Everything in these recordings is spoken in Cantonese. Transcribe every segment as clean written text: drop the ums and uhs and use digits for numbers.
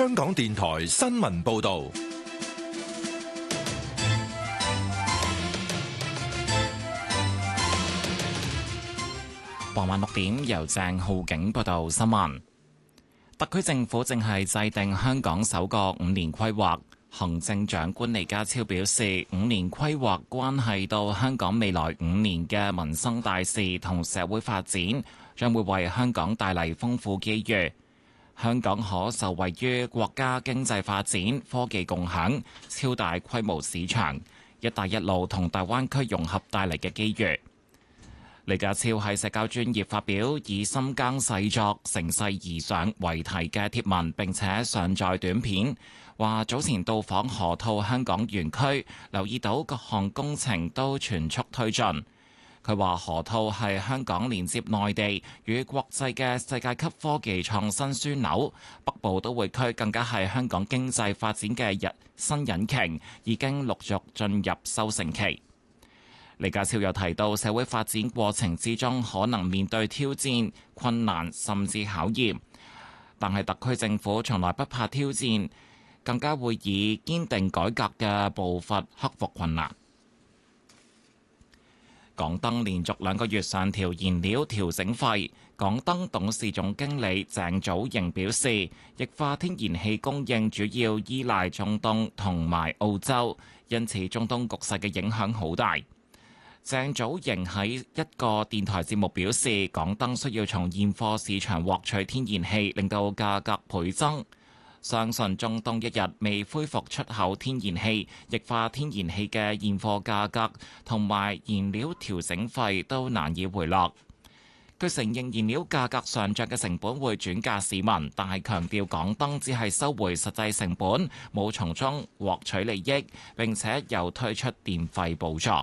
香港電台新聞報道。 傍晚6點，由鄭浩景報道新聞。特區政府正係制定香港首個5年規劃。行政長官李家超表示，5年規劃關係到香港未來5年嘅民生大事同社會發展，將會為香港帶嚟豐富機遇。香港可受惠於國家經濟發展、科技共享、超大規模市場、一帶一路同大灣區融合帶嚟嘅機遇。李家超喺社交專頁發表以深耕細作、乘勢而上為題嘅貼文，並且上載短片，話早前到訪河套香港園區，留意到各項工程都全速推進。佢話河套係香港連接內地與國際嘅世界級科技創新樞紐，北部都會區更加係香港經濟發展嘅新引擎，已經陸續進入收成期。李家超又提到，社會發展過程之中可能面對挑戰、困難甚至考驗，但係特區政府從來不怕挑戰，更加會以堅定改革嘅步伐克服困難。港燈連續2個月上調燃料調整費，港燈董事總經理鄭祖瑩表示，液化天然氣供應主要依賴中東同埋澳洲，因此中東局勢嘅影響好大。鄭祖瑩喺一個電台節目表示，港燈需要從現貨市場獲取天然氣，令到價格倍增。相信中東一日未恢復出口天然氣，液化天然氣嘅現貨價格同埋燃料調整費都難以回落。佢承認燃料價格上漲嘅成本會轉嫁市民，但係強調港燈只係收回實際成本，冇從中獲取利益，並且又推出電費補助。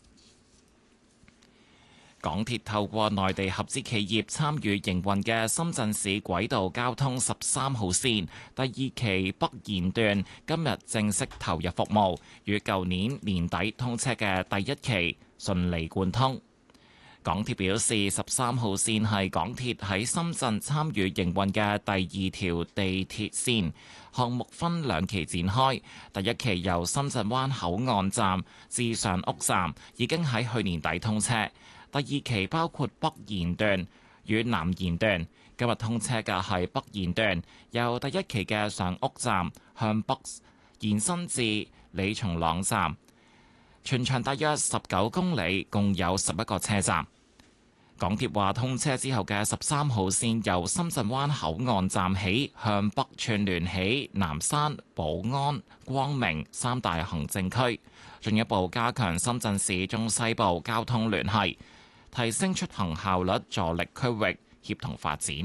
港鐵透過內地合資企業參與營運嘅深圳市軌道交通13號線第2期北延段今日正式投入服務，與舊年年底通車嘅第1期順利貫通。港鐵表示，13號線係港鐵喺深圳參與營運嘅第2條地鐵線，項目分2期展開。第1期由深圳灣口岸站至上屋站，已經喺去年底通車。第2期包括北延段與南延段，今日通車嘅係北延段，由第1期嘅上屋站向北延伸至李松朗站，全長大約19公里，共有11個車站。港鐵話通車之後嘅13號線由深圳灣口岸站起，向北串聯起南山、寶安、光明3大行政區，進一步加強深圳市中西部交通聯繫，提升出行效率，助力區域協同發展。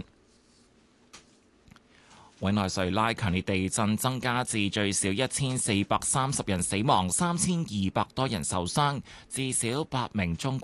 委內瑞拉強烈地震增加至最少1430人死亡，3200多人受傷，至少8名中